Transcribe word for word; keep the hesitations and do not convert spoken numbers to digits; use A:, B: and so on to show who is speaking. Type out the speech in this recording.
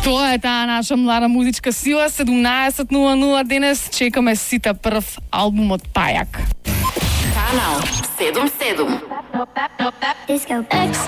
A: Тоа е таа наша млада музичка сила. седумнаесет нула нула денес чекаме сите прв албумот Пајак.
B: Канал седум седум.